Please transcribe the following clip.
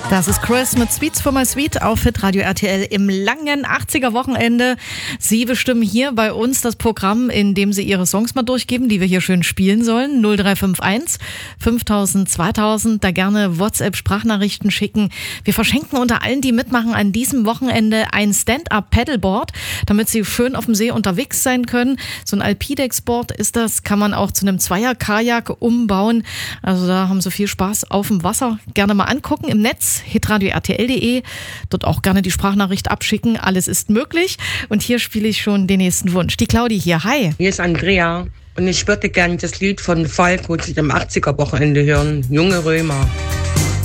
Das ist Chris mit Sweets for my Sweet auf Hitradio RTL im langen 80er-Wochenende. Sie bestimmen hier bei uns das Programm, in dem Sie Ihre Songs mal durchgeben, die wir hier schön spielen sollen. 0351 5000 2000, da gerne WhatsApp-Sprachnachrichten schicken. Wir verschenken unter allen, die mitmachen, an diesem Wochenende ein Stand-Up-Paddleboard, damit Sie schön auf dem See unterwegs sein können. So ein Alpidex-Board ist das, kann man auch zu einem Zweier-Kajak umbauen. Also da haben Sie viel Spaß auf dem Wasser. Gerne mal angucken im Netz. hitradio-rtl.de, dort auch gerne die Sprachnachricht abschicken, alles ist möglich. Und hier spiele ich schon den nächsten Wunsch. Die Claudi hier, hi. Hier ist Andrea und ich würde gerne das Lied von Falk, wo Sie am 80er-Wochenende hören, Junge Römer.